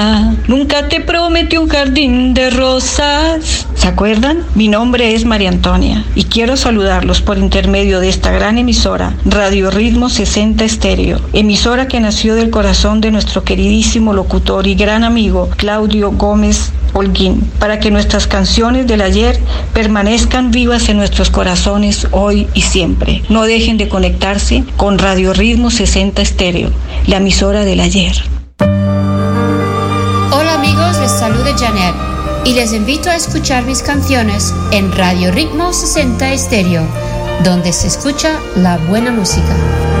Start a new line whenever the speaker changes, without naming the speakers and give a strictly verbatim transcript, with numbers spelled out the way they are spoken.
Nunca te prometí un jardín de rosas. ¿Se acuerdan? Mi nombre es María Antonia y quiero saludarlos por intermedio de esta gran emisora, Radio Ritmo sesenta Estéreo, emisora que nació del corazón de nuestro queridísimo locutor y gran amigo Claudio Gómez Holguín, para que nuestras canciones del ayer permanezcan vivas en nuestros corazones hoy y siempre. No dejen de conectarse con Radio Ritmo sesenta Estéreo, la emisora del ayer.
Hola amigos, les saluda Janet y les invito a escuchar mis canciones en Radio Ritmo sesenta Estéreo, donde se escucha la buena música.